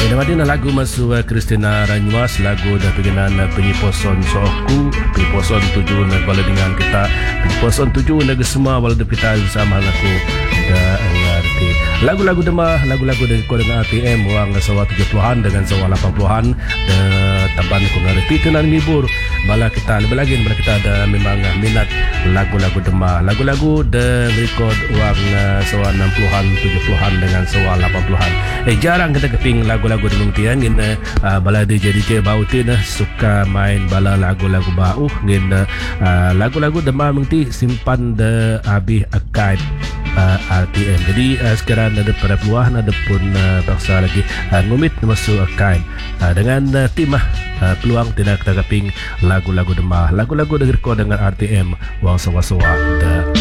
Nama dia na lagu masu Christina Ranywas, lagu dah pengenan penyiposon soku, penyiposon tuju na bala dengan kita, penyiposon tuju na semua bala kita bersama aku dah ngerti. Lagu-lagu demah, lagu-lagu dengan ATM wang sawa 70-an dengan sawa 80-an taban ko ngerti tenan ngibur bala kita lebih lagi bala kita ada memang minat lagu-lagu demah, lagu-lagu de record wang sawa 60-an 70-an dengan sawa 80-an. Jarang kita keping lagu-lagu demung tian ngin bala DJ bau tin suka main bala lagu-lagu bau ngin lagu-lagu demah mengti simpan de habis archive RTM. Jadi sekarang ada pada peluang ada pun paksa lagi ngumit masuk archive dengan tim peluang tidak kita keping lagu-lagu demah, lagu-lagu record dengan RTM wang sawa-sawa